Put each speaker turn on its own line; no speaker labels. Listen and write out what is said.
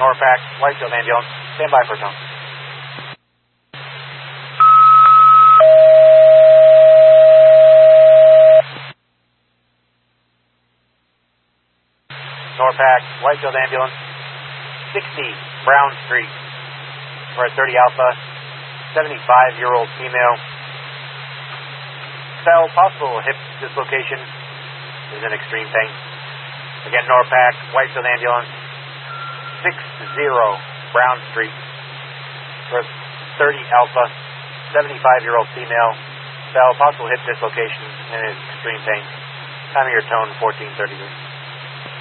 Norpac, Whitefield ambulance. Stand by for tone. Norpac, Whitefield ambulance. 60 Brown Street. We're at 30 Alpha. 75-year-old female. Fell, possible hip dislocation. Is in extreme pain. Again, Norpac, Whitefield ambulance. 60 Brown Street. We're at 30 Alpha. 75-year-old female. Fell, possible hip dislocation and is in extreme pain. Time of your tone, 14:33.